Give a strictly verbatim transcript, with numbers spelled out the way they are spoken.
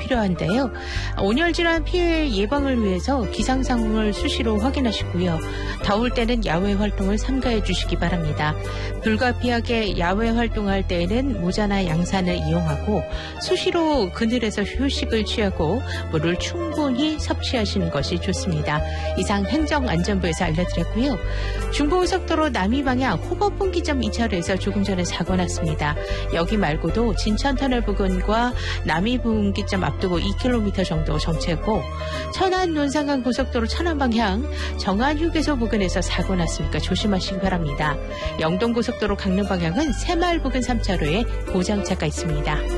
필요한데요. 온열질환 피해 예방을 위해서 기상 상황을 수시로 확인하시고요. 더울 때는 야외 활동을 삼가해 주시기 바랍니다. 불가피하게 야외 활동할 때에는 모자나 양산을 이용하고 수시로 그늘에서 휴식을 취하고 물을 충분히 섭취하시는 것이 좋습니다. 이상 행정안전부에서 알려드렸고요. 중부고속도로 남이방향 호법분기점 이 차로에서 조금 전에 사고 났습니다. 여기 말고도 진천터널 부근과 남이분기점 앞두고 이 킬로미터 정도 정체고 천안 논산간 고속도로 천안방향 정안휴게소 부근에서 사고 났으니까 조심하시기 바랍니다. 영동고속도로 강릉방향은 새마을 부근 삼 차로에 고장차가 있습니다.